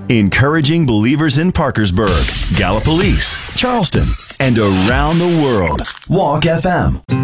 encouraging believers in Parkersburg, Gallipolis, Charleston, and around the world. Walk FM.